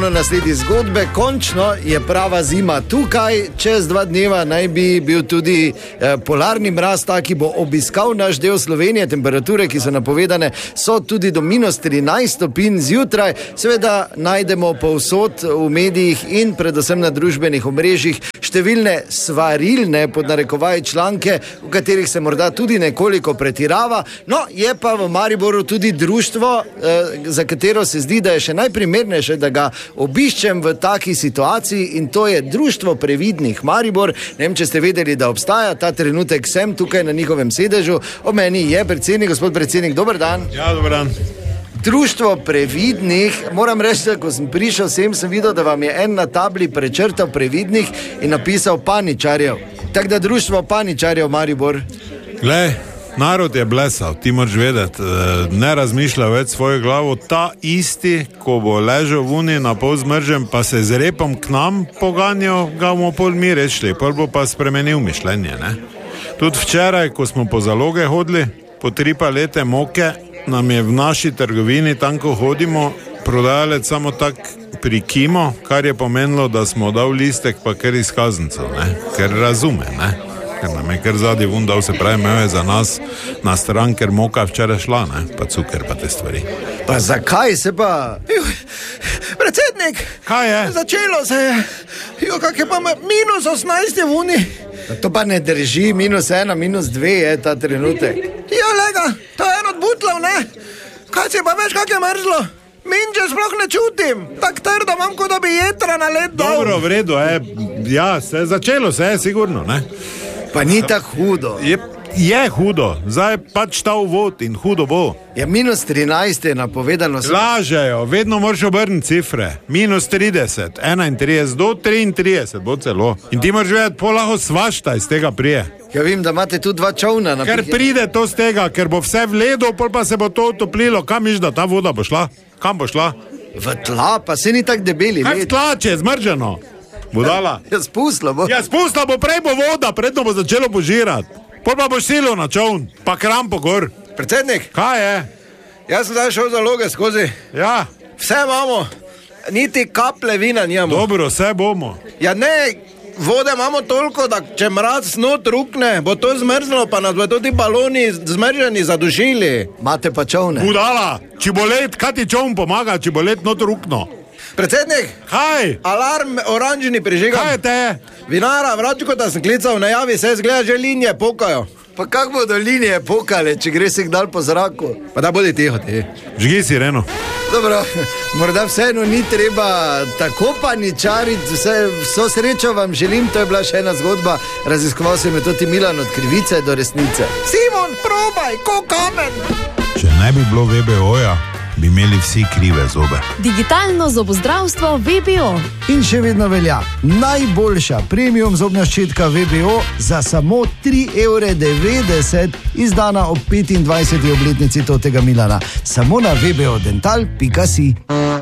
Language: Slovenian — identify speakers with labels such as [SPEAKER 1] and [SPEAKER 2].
[SPEAKER 1] ponovno nasledi zgodbe. Končno je prava zima tukaj, čez 2 dneva naj bi bil tudi polarni mraz, ki bo obiskal naš del Slovenije. Temperature, ki so napovedane, so tudi do -13 stopinj zjutraj. Seveda najdemo povsod v medijih in predvsem na družbenih omrežjih številne svarilne pod narekovaji članke, v katerih se morda tudi nekoliko pretirava. No, je pa v Mariboru tudi društvo, za katero se zdi, da je še najprimernejše, da ga obiščem v taki situaciji, in to je Društvo previdnih Maribor. Ne vem, če ste vedeli, da obstaja. Ta trenutek sem tukaj na njihovem sedežu. O meni je predsednik, gospod predsednik, dober dan.
[SPEAKER 2] Ja, dober dan.
[SPEAKER 1] Društvo previdnih, moram reči, da ko sem prišel sem videl, da vam je en na tabli prečrtal previdnih in napisal paničarjev. Tako da Društvo paničarjev Maribor.
[SPEAKER 2] Glej, narod je blesal, ti moraš vedeti, ne razmišlja več svojo glavo. Ta isti, ko bo ležal v uni na pol zmržen, pa se z repom k nam poganjal, ga bomo pol mi rešili, pol bo pa spremenil mišljenje, ne? Tudi včeraj, ko smo po zaloge hodili, po 3 palete moke, nam je v naši trgovini, tam ko hodimo, prodajalec samo tak prikimo, kar je pomenilo, da smo dal listek pa kar izkaznico, ne? Ker razume, ne? Ker nam je kar zadnji vun dal, se pravi, imel je za nas na stran, ker moka včeraj šla, ne? Pa cuker, pa te stvari.
[SPEAKER 1] Pa zakaj se pa... Predsednik!
[SPEAKER 2] Kaj je?
[SPEAKER 1] Začelo se je. Kak je pa -18 je v uni. To pa ne drži, -1, -2 je ta trenutek. Ja, lega, to je en od butlov, ne? Kaj si pa veš, kak je mrzlo? Minče sploh ne čutim. Tak trdo imam, kot da bi jetra na led dal.
[SPEAKER 2] Dobro, v redu, ja, začelo se je, sigurno, ne?
[SPEAKER 1] Pa ni tako hudo.
[SPEAKER 2] Je hudo, zdaj pač ta uvod in hudo bo.
[SPEAKER 1] Ja, -13 je napovedano.
[SPEAKER 2] Lažejo, vedno moraš obrniti cifre. -30, 31, do 33 bo celo. In ti moraš vedeti, pol lahko svašta iz tega prije.
[SPEAKER 1] Ja, vem, da imate tu 2 čovna.
[SPEAKER 2] Ker pride to z tega, ker bo vse v ledu, pol pa se bo to utoplilo. Kam miš, da ta voda bo šla? Kam bo šla?
[SPEAKER 1] V tla, pa se ni tak debeli.
[SPEAKER 2] Kaj v tla, če je zmrženo? Budala?
[SPEAKER 1] Ja, spustila bo.
[SPEAKER 2] Ja, spustila bo, prej bo voda, predno bo začelo požirati. Pol pa boš silil na čovn, pa krampo gor.
[SPEAKER 1] Predsednik?
[SPEAKER 2] Kaj je?
[SPEAKER 1] Jaz sem zdaj šel za loge skozi.
[SPEAKER 2] Ja.
[SPEAKER 1] Vse imamo, niti kaple vina nijamo.
[SPEAKER 2] Dobro, vse bomo.
[SPEAKER 1] Ja ne, vode imamo toliko, da če mraz not rukne, bo to zmrzlo, pa nas bo tudi baloni zmrženi zadušili. Imate pa čovne.
[SPEAKER 2] Budala, če bo let, kaj ti čovn pomaga, če bo let not rukno?
[SPEAKER 1] Predsednik?
[SPEAKER 2] Kaj?
[SPEAKER 1] Alarm oranžni prižigam.
[SPEAKER 2] Kaj je te?
[SPEAKER 1] Vinara, vračko, da sem klical, ne javi se, zgleda, že linije pokajo. Pa kako bodo linije pokale, če gre signal po zraku? Pa da bodi tiho ti.
[SPEAKER 2] Žgi si, Reno.
[SPEAKER 1] Dobro, morda vseeno ni treba tako paničariti, vso srečo vam želim, to je bila še ena zgodba, raziskoval sem je tudi Milan od krivice do resnice. Simon, probaj, ko kamen!
[SPEAKER 2] Če ne bi bilo VBO-ja, bi imeli vsi krive zobe.
[SPEAKER 3] Digitalno zobozdravstvo VBO.
[SPEAKER 1] In še vedno velja najboljša premium zobna ščetka VBO za samo 3,90 €, izdana ob 25. obletnici Totega Milana. Samo na vbodental.si.